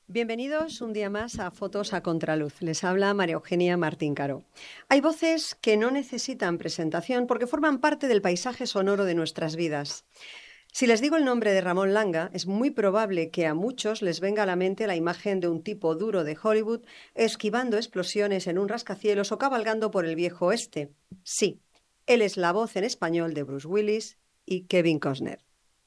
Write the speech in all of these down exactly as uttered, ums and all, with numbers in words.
Bienvenidos un día más a Fotos a Contraluz. Les habla María Eugenia Martín Caro. Hay voces que no necesitan presentación porque forman parte del paisaje sonoro de nuestras vidas. Si les digo el nombre de Ramón Langa, es muy probable que a muchos les venga a la mente la imagen de un tipo duro de Hollywood esquivando explosiones en un rascacielos o cabalgando por el viejo oeste. Sí, él es la voz en español de Bruce Willis y Kevin Costner.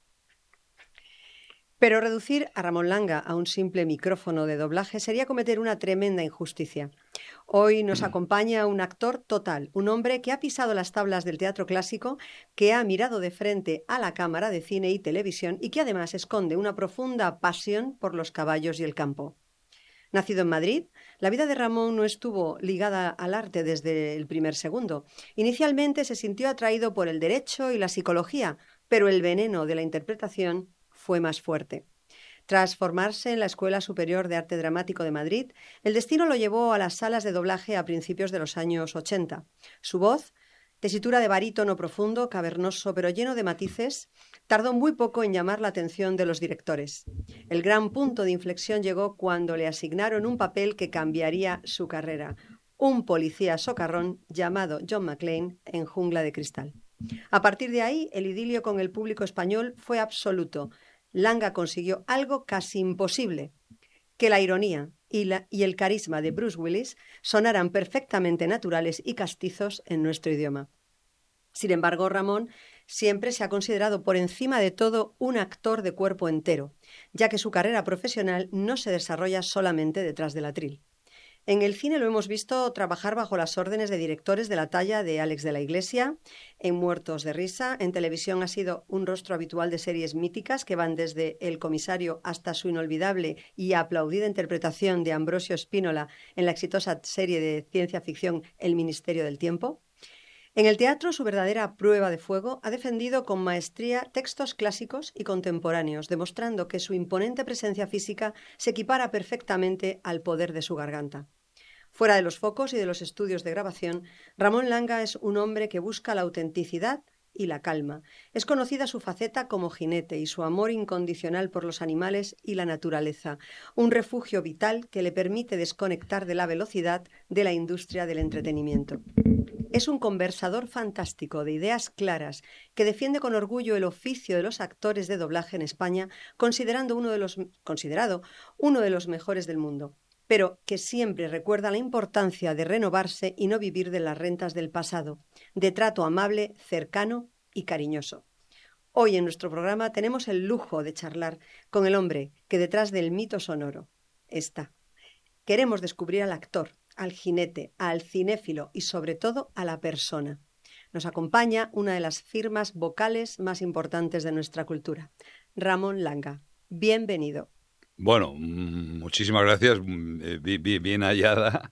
Pero reducir a Ramón Langa a un simple micrófono de doblaje sería cometer una tremenda injusticia. Hoy nos acompaña un actor total, un hombre que ha pisado las tablas del teatro clásico, que ha mirado de frente a la cámara de cine y televisión y que además esconde una profunda pasión por los caballos y el campo. Nacido en Madrid, la vida de Ramón no estuvo ligada al arte desde el primer segundo. Inicialmente se sintió atraído por el derecho y la psicología, pero el veneno de la interpretación fue más fuerte. Tras formarse en la Escuela Superior de Arte Dramático de Madrid, el destino lo llevó a las salas de doblaje a principios de los años ochenta. Su voz, tesitura de barítono profundo, cavernoso pero lleno de matices, tardó muy poco en llamar la atención de los directores. El gran punto de inflexión llegó cuando le asignaron un papel que cambiaría su carrera: un policía socarrón llamado John McClane en Jungla de Cristal. A partir de ahí, el idilio con el público español fue absoluto. Langa consiguió algo casi imposible: que la ironía y, la, y el carisma de Bruce Willis sonaran perfectamente naturales y castizos en nuestro idioma. Sin embargo, Ramón siempre se ha considerado por encima de todo un actor de cuerpo entero, ya que su carrera profesional no se desarrolla solamente detrás del atril. En el cine lo hemos visto trabajar bajo las órdenes de directores de la talla de Alex de la Iglesia, en Muertos de Risa. En televisión ha sido un rostro habitual de series míticas que van desde El Comisario hasta su inolvidable y aplaudida interpretación de Ambrosio Spínola en la exitosa serie de ciencia ficción El Ministerio del Tiempo. En el teatro, su verdadera prueba de fuego, ha defendido con maestría textos clásicos y contemporáneos, demostrando que su imponente presencia física se equipara perfectamente al poder de su garganta. Fuera de los focos y de los estudios de grabación, Ramón Langa es un hombre que busca la autenticidad y la calma. Es conocida su faceta como jinete y su amor incondicional por los animales y la naturaleza, un refugio vital que le permite desconectar de la velocidad de la industria del entretenimiento. Es un conversador fantástico, de ideas claras, que defiende con orgullo el oficio de los actores de doblaje en España, considerando uno de los, considerado uno de los mejores del mundo, pero que siempre recuerda la importancia de renovarse y no vivir de las rentas del pasado, de trato amable, cercano y cariñoso. Hoy en nuestro programa tenemos el lujo de charlar con el hombre que detrás del mito sonoro está. Queremos descubrir al actor, al jinete, al cinéfilo y sobre todo a la persona. Nos acompaña una de las firmas vocales más importantes de nuestra cultura, Ramón Langa. Bienvenido. Bueno, muchísimas gracias, bien, bien hallada.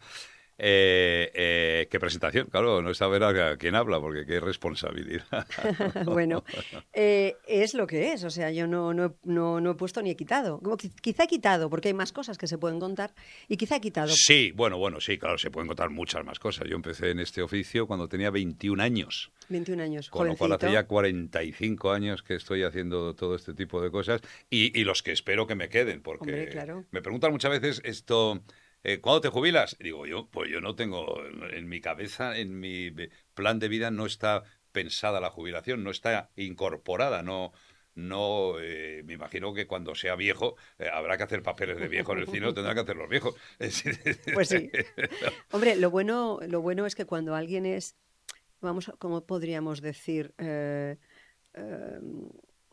Eh, eh, qué presentación, claro, no es saber a quién habla, porque qué responsabilidad. Bueno, eh, es lo que es, o sea, yo no, no, no, no he puesto ni he quitado. Quizá he quitado, porque hay más cosas que se pueden contar, y quizá he quitado. Sí, bueno, bueno, sí, claro, se pueden contar muchas más cosas. Yo empecé en este oficio cuando tenía veintiún años. veintiún años, Con jovencito. lo cual hace ya cuarenta y cinco años que estoy haciendo todo este tipo de cosas y, y los que espero que me queden, porque Hombre, claro. Me preguntan muchas veces esto, eh, ¿cuándo te jubilas? Y digo yo, pues yo no tengo, en mi cabeza, en mi plan de vida no está pensada la jubilación, no está incorporada, no... No, eh, me imagino que cuando sea viejo eh, habrá que hacer papeles de viejo en el cine, o tendrán que hacer los viejos. Pues sí. Hombre, lo bueno, lo bueno es que cuando alguien es, vamos, ¿cómo podríamos decir? Eh, eh,